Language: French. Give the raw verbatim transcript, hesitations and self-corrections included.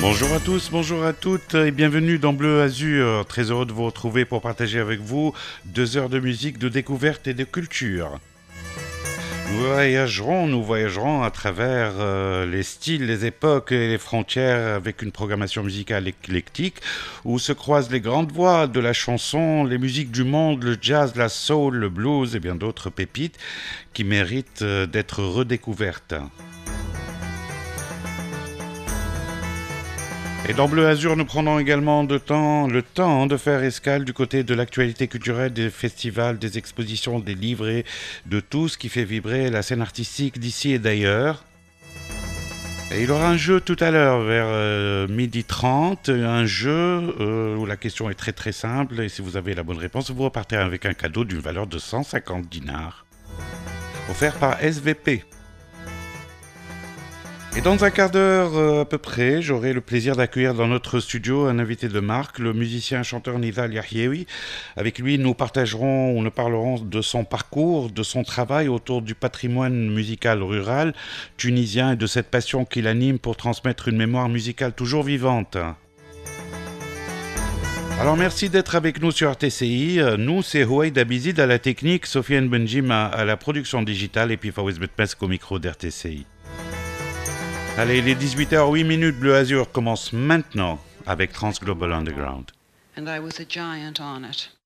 Bonjour à tous, bonjour à toutes et bienvenue dans Bleu Azur. Très heureux de vous retrouver pour partager avec vous deux heures de musique, de découverte et de culture. Nous voyagerons, nous voyagerons à travers euh, les styles, les époques et les frontières avec une programmation musicale éclectique où se croisent les grandes voix de la chanson, les musiques du monde, le jazz, la soul, le blues et bien d'autres pépites qui méritent euh, d'être redécouvertes. Et dans Bleu Azur, nous prendrons également de temps, le temps de faire escale du côté de l'actualité culturelle, des festivals, des expositions, des livrets, de tout ce qui fait vibrer la scène artistique d'ici et d'ailleurs. Et il y aura un jeu tout à l'heure vers euh, midi trente, un jeu euh, où la question est très très simple et si vous avez la bonne réponse, vous repartez avec un cadeau d'une valeur de cent cinquante dinars, offert par S V P. Et dans un quart d'heure euh, à peu près, j'aurai le plaisir d'accueillir dans notre studio un invité de marque, le musicien-chanteur Nidal Yahiewi. Avec lui, nous partagerons ou nous parlerons de son parcours, de son travail autour du patrimoine musical rural tunisien et de cette passion qu'il anime pour transmettre une mémoire musicale toujours vivante. Alors merci d'être avec nous sur R T C I. Nous, c'est Houaïd Abizid à la technique, Sofiane Benjima à la production digitale et puis Fawez Betmesk au micro d'R T C I. Allez, les dix-huit heures huit minutes, Bleu Azur commence maintenant avec Trans Global Underground. And I was a giant on it.